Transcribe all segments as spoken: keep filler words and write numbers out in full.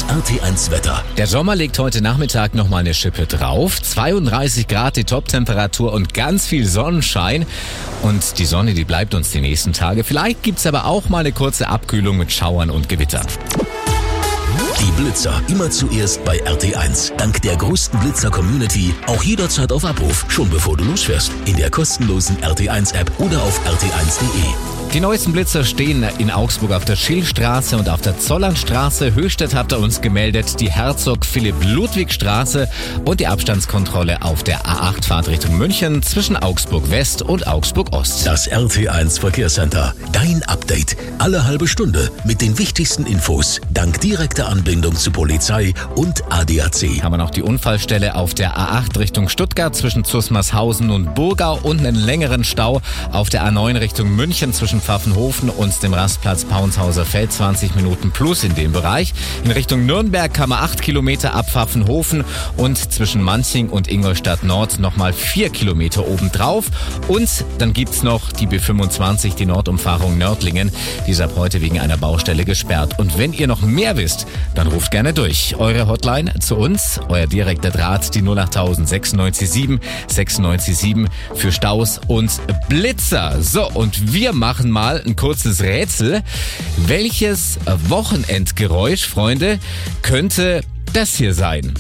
Das R T eins Wetter. Der Sommer legt heute Nachmittag nochmal eine Schippe drauf. zweiunddreißig Grad die Toptemperatur und ganz viel Sonnenschein. Und die Sonne, die bleibt uns die nächsten Tage. Vielleicht gibt's aber auch mal eine kurze Abkühlung mit Schauern und Gewittern. Die Blitzer immer zuerst bei R T eins. Dank der größten Blitzer-Community auch jederzeit auf Abruf, schon bevor du losfährst. In der kostenlosen R T eins App oder auf r t eins punkt de. Die neuesten Blitzer stehen in Augsburg auf der Schillstraße und auf der Zollernstraße. Höchstadt habt ihr uns gemeldet, die Herzog-Philipp-Ludwig-Straße und die Abstandskontrolle auf der A acht Fahrt Richtung München zwischen Augsburg West und Augsburg Ost. Das R T eins Verkehrscenter. Dein Update. Alle halbe Stunde mit den wichtigsten Infos. Dank direkter Anbindung zu Polizei und A D A C. Haben wir noch die Unfallstelle auf der A acht Richtung Stuttgart zwischen Zusmarshausen und Burgau und einen längeren Stau auf der A neun Richtung München zwischen Pfaffenhofen und dem Rastplatz Paunshauser Feld, zwanzig Minuten plus in dem Bereich. In Richtung Nürnberg kann man acht Kilometer ab Pfaffenhofen und zwischen Manching und Ingolstadt Nord nochmal vier Kilometer obendrauf. Und dann gibt's noch die B fünfundzwanzig, die Nordumfahrung Nördlingen. Die ist ab heute wegen einer Baustelle gesperrt. Und wenn ihr noch mehr wisst, dann ruft gerne durch. Eure Hotline zu uns, euer direkter Draht, die null acht null null sechs neun sieben sechs neun sieben für Staus und Blitzer. So, und wir machen mal ein kurzes Rätsel. Welches Wochenendgeräusch, Freunde, könnte das hier sein?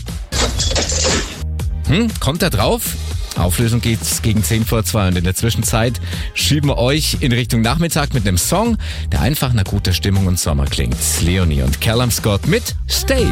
Hm, kommt da drauf? Auflösung geht's gegen zehn vor zwei und in der Zwischenzeit schieben wir euch in Richtung Nachmittag mit einem Song, der einfach nach guter Stimmung und Sommer klingt. Leonie und Callum Scott mit Stay.